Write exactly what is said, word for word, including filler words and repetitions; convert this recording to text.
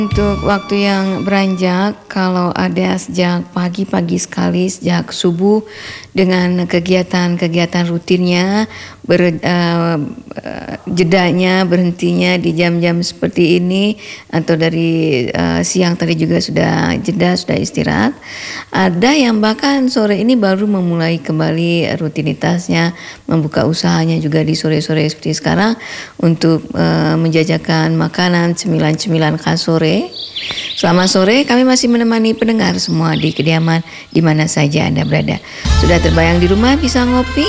Untuk waktu yang beranjak, kalau ada sejak pagi-pagi sekali, sejak subuh dengan kegiatan-kegiatan rutinnya, ber, eee, jedanya, berhentinya di jam-jam seperti ini, atau dari, eee, siang tadi juga sudah jeda, sudah istirahat. Ada yang bahkan sore ini baru memulai kembali rutinitasnya, membuka usahanya juga di sore-sore seperti sekarang untuk, eee, menjajakan makanan cemilan-cemilan khas sore. Selamat sore, kami masih menemani pendengar semua di kediaman di mana saja Anda berada. Sudah terbayang di rumah bisa ngopi?